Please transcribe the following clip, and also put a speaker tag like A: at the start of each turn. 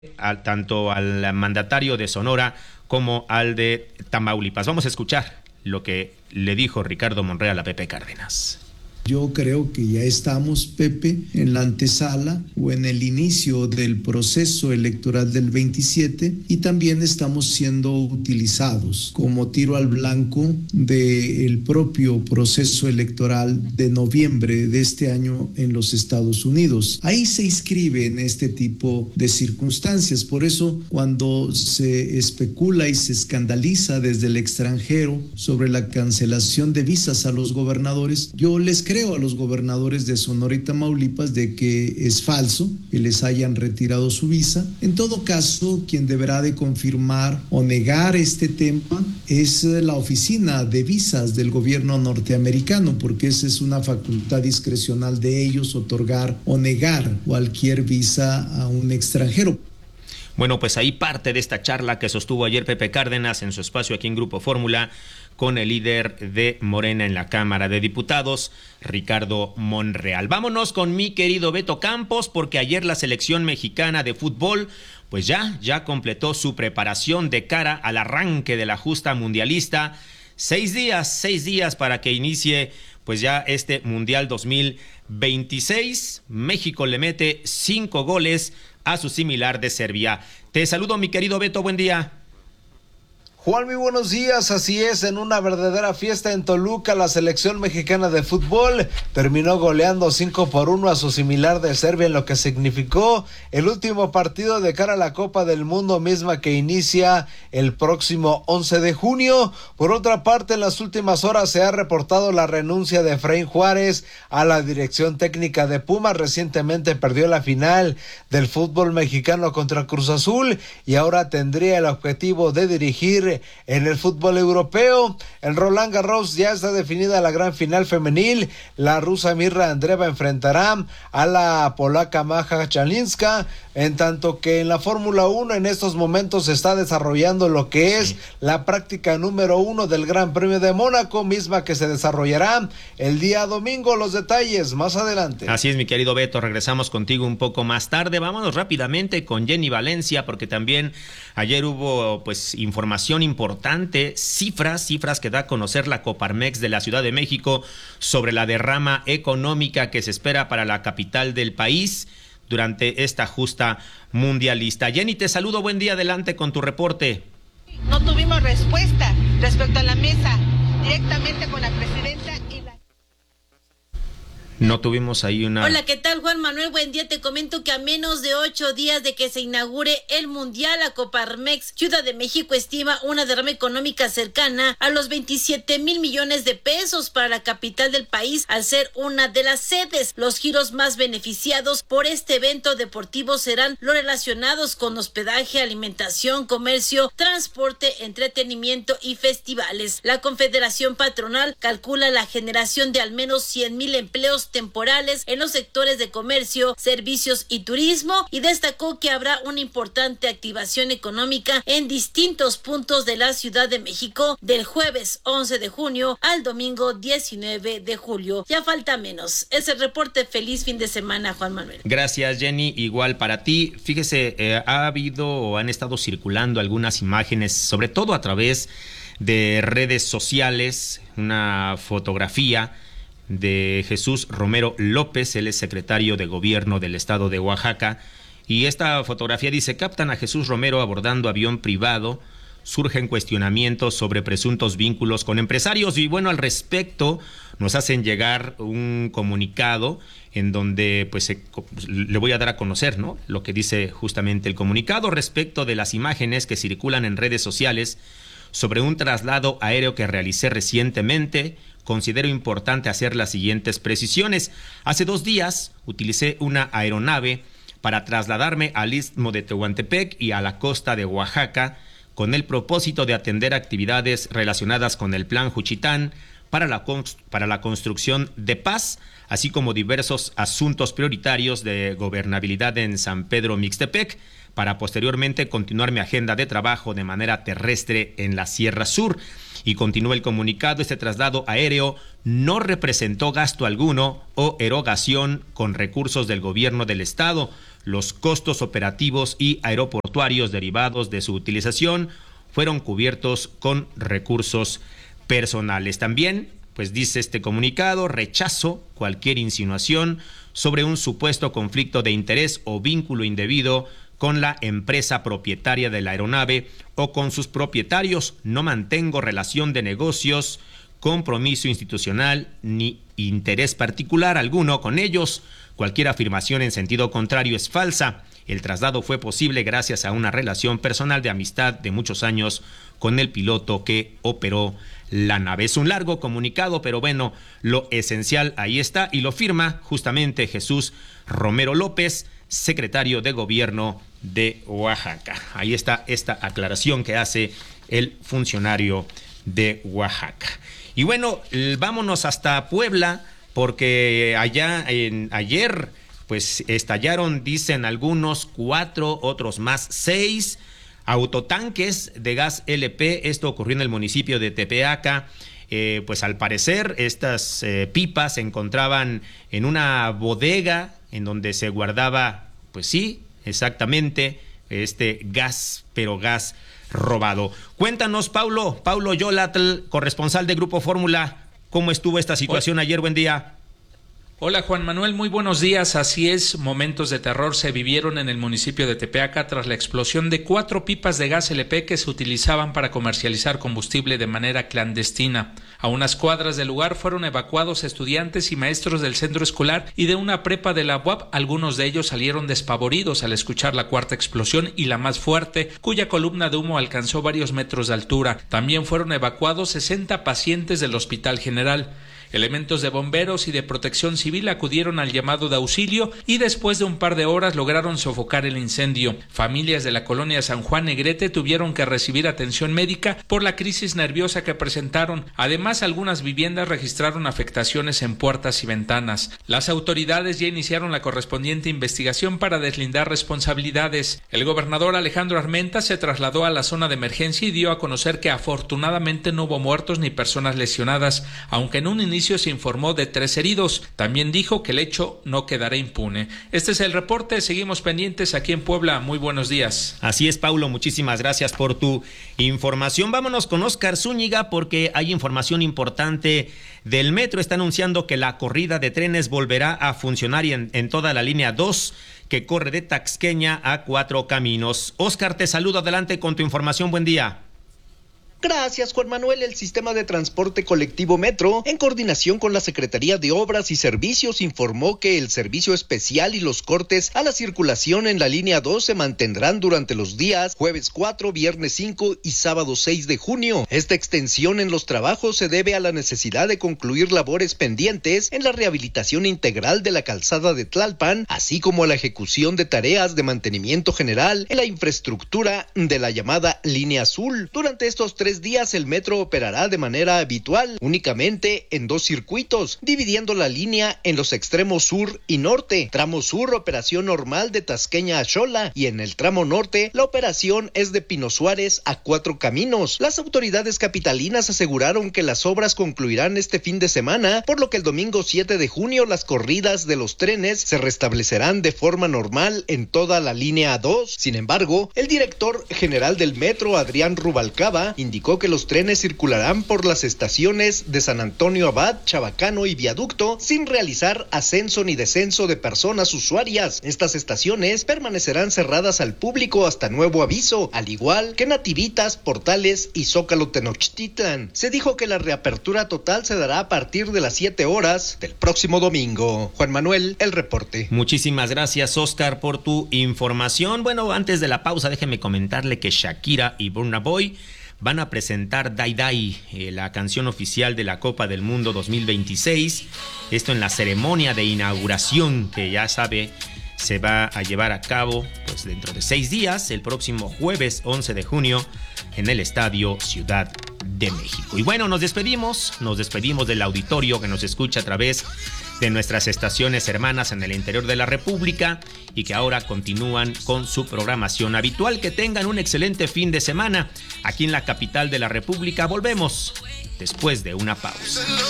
A: tanto al mandatario de Sonora como al de Tamaulipas. Vamos a escuchar lo que le dijo Ricardo Monreal a Pepe Cárdenas.
B: Yo creo que ya estamos, Pepe, en la antesala o en el inicio del proceso electoral del 27 y también estamos siendo utilizados como tiro al blanco del propio proceso electoral de noviembre de este año en los Estados Unidos. Ahí se inscribe en este tipo de circunstancias. Por eso, cuando se especula y se escandaliza desde el extranjero sobre la cancelación de visas a los gobernadores, yo les creo a los gobernadores de Sonora y Tamaulipas de que es falso que les hayan retirado su visa. En todo caso, quien deberá de confirmar o negar este tema es la oficina de visas del gobierno norteamericano, porque esa es una facultad discrecional de ellos, otorgar o negar cualquier visa a un extranjero.
A: Bueno, pues ahí parte de esta charla que sostuvo ayer Pepe Cárdenas en su espacio aquí en Grupo Fórmula con el líder de Morena en la Cámara de Diputados, Ricardo Monreal. Vámonos con mi querido Beto Campos, porque ayer la selección mexicana de fútbol pues ya completó su preparación de cara al arranque de la justa mundialista. 6 días para que inicie pues ya este Mundial 2026. México le mete 5 goles a su similar de Serbia. Te saludo, mi querido Beto, buen día.
C: Juan, muy buenos días. Así es, en una verdadera fiesta en Toluca, la selección mexicana de fútbol terminó goleando 5-1 a su similar de Serbia, en lo que significó el último partido de cara a la Copa del Mundo, misma que inicia el próximo 11 de junio. Por otra parte, en las últimas horas se ha reportado la renuncia de Efraín Juárez a la dirección técnica de Pumas. Recientemente perdió la final del fútbol mexicano contra Cruz Azul y ahora tendría el objetivo de dirigir en el fútbol europeo. En Roland Garros ya está definida la gran final femenil. La rusa Mirra Andreeva enfrentará a la polaca Maja Chalinska, en tanto que en la Fórmula 1 en estos momentos se está desarrollando lo que es la práctica número 1 del Gran Premio de Mónaco, misma que se desarrollará el día domingo. Los detalles más adelante.
A: Así es, mi querido Beto, regresamos contigo un poco más tarde. Vámonos rápidamente con Jenny Valencia, porque también ayer hubo pues información importante, cifras que da a conocer la Coparmex de la Ciudad de México sobre la derrama económica que se espera para la capital del país durante esta justa mundialista. Jenny, te saludo, buen día, adelante con tu reporte.
D: No tuvimos respuesta respecto a la mesa directamente con la presidenta y la...
A: No tuvimos ahí una...
E: Hola, ¿qué tal, Juan Manuel? Buen día. Te comento que a menos de 8 días de que se inaugure el Mundial, la Coparmex Ciudad de México estima una derrama económica cercana a los 27,000 millones de pesos para la capital del país, al ser una de las sedes. Los giros más beneficiados por este evento deportivo serán los relacionados con hospedaje, alimentación, comercio, transporte, entretenimiento y festivales. La Confederación Patronal calcula la generación de al menos 100,000 empleos temporales en los sectores de comercio, servicios y turismo, y destacó que habrá una importante activación económica en distintos puntos de la Ciudad de México del jueves 11 de junio al domingo 19 de julio. Ya falta menos. Es el reporte. Feliz fin de semana, Juan Manuel.
A: Gracias, Jenny. Igual para ti. Fíjese, ha habido o han estado circulando algunas imágenes, sobre todo a través de redes sociales, una fotografía de Jesús Romero López. Él es secretario de Gobierno del estado de Oaxaca, y esta fotografía dice: captan a Jesús Romero abordando avión privado, surgen cuestionamientos sobre presuntos vínculos con empresarios. Y bueno, al respecto nos hacen llegar un comunicado en donde pues le voy a dar a conocer, ¿no?, lo que dice justamente el comunicado respecto de las imágenes que circulan en redes sociales sobre un traslado aéreo que realicé recientemente. Considero importante hacer las siguientes precisiones. Hace 2 días utilicé una aeronave para trasladarme al Istmo de Tehuantepec y a la costa de Oaxaca, con el propósito de atender actividades relacionadas con el Plan Juchitán para la construcción de paz, así como diversos asuntos prioritarios de gobernabilidad en San Pedro Mixtepec, para posteriormente continuar mi agenda de trabajo de manera terrestre en la Sierra Sur. Y continúa el comunicado: este traslado aéreo no representó gasto alguno o erogación con recursos del gobierno del estado. los costos operativos y aeroportuarios derivados de su utilización fueron cubiertos con recursos personales. También, pues dice este comunicado, rechazo cualquier insinuación sobre un supuesto conflicto de interés o vínculo indebido con la empresa propietaria de la aeronave o con sus propietarios. No mantengo relación de negocios, compromiso institucional ni interés particular alguno con ellos. Cualquier afirmación en sentido contrario es falsa. El traslado fue posible gracias a una relación personal de amistad de muchos años con el piloto que operó la nave. Es un largo comunicado, pero bueno, lo esencial ahí está y lo firma justamente Jesús Romero López, secretario de Gobierno de Oaxaca. Ahí está esta aclaración que hace el funcionario de Oaxaca. Y bueno, vámonos hasta Puebla, porque ayer pues estallaron, dicen algunos, 4, otros más 6 autotanques de gas LP. Esto ocurrió en el municipio de Tepeaca. Pues al parecer estas pipas se encontraban en una bodega en donde se guardaba, pues sí, exactamente, este gas, pero gas robado. Cuéntanos, Paulo Yolatl, corresponsal de Grupo Fórmula, ¿cómo estuvo esta situación ayer? Buen día.
F: Hola Juan Manuel, muy buenos días. Así es, momentos de terror se vivieron en el municipio de Tepeaca tras la explosión de 4 pipas de gas LP que se utilizaban para comercializar combustible de manera clandestina. A unas cuadras del lugar fueron evacuados estudiantes y maestros del centro escolar y de una prepa de la UAP. Algunos de ellos salieron despavoridos al escuchar la cuarta explosión y la más fuerte, cuya columna de humo alcanzó varios metros de altura. También fueron evacuados 60 pacientes del Hospital General. Elementos de bomberos y de protección civil acudieron al llamado de auxilio y después de un par de horas lograron sofocar el incendio. Familias de la colonia San Juan Negrete tuvieron que recibir atención médica por la crisis nerviosa que presentaron. Además, algunas viviendas registraron afectaciones en puertas y ventanas. Las autoridades ya iniciaron la correspondiente investigación para deslindar responsabilidades. El gobernador Alejandro Armenta se trasladó a la zona de emergencia y dio a conocer que afortunadamente no hubo muertos ni personas lesionadas, aunque en un inicio se informó de 3 heridos. También dijo que el hecho no quedará impune. Este es el reporte, seguimos pendientes aquí en Puebla. Muy buenos días.
A: Así es, Paulo, muchísimas gracias por tu información. Vámonos con Óscar Zúñiga porque hay información importante del metro. Está anunciando que la corrida de trenes volverá a funcionar en toda la línea 2 que corre de Taxqueña a 4 Caminos. Óscar, te saludo, adelante con tu información, buen día.
G: Gracias, Juan Manuel. El sistema de transporte colectivo Metro, en coordinación con la Secretaría de Obras y Servicios, informó que el servicio especial y los cortes a la circulación en la línea 2 se mantendrán durante los días jueves 4, viernes 5 y sábado 6 de junio. Esta extensión en los trabajos se debe a la necesidad de concluir labores pendientes en la rehabilitación integral de la calzada de Tlalpan, así como a la ejecución de tareas de mantenimiento general en la infraestructura de la llamada línea azul. Durante estos 3 días el metro operará de manera habitual, únicamente en 2 circuitos, dividiendo la línea en los extremos sur y norte. Tramo sur, operación normal de Tasqueña a Xola, y en el tramo norte, la operación es de Pino Suárez a 4 Caminos. Las autoridades capitalinas aseguraron que las obras concluirán este fin de semana, por lo que el domingo 7 de junio las corridas de los trenes se restablecerán de forma normal en toda la línea 2. Sin embargo, el director general del metro, Adrián Rubalcaba, indicó que los trenes circularán por las estaciones de San Antonio Abad, Chabacano y Viaducto sin realizar ascenso ni descenso de personas usuarias. Estas estaciones permanecerán cerradas al público hasta nuevo aviso, al igual que Nativitas, Portales y Zócalo Tenochtitlan. Se dijo que la reapertura total se dará a partir de las 7 horas del próximo domingo. Juan Manuel, el reporte.
A: Muchísimas gracias, Óscar, por tu información. Bueno, antes de la pausa, déjeme comentarle que Shakira y Burna Boy van a presentar Dai Dai, la canción oficial de la Copa del Mundo 2026. Esto en la ceremonia de inauguración que ya sabe se va a llevar a cabo pues dentro de 6 días, el próximo jueves 11 de junio en el Estadio Ciudad de México. Y bueno, nos despedimos del auditorio que nos escucha a través de nuestras estaciones hermanas en el interior de la República y que ahora continúan con su programación habitual. Que tengan un excelente fin de semana aquí en la capital de la República. Volvemos después de una pausa.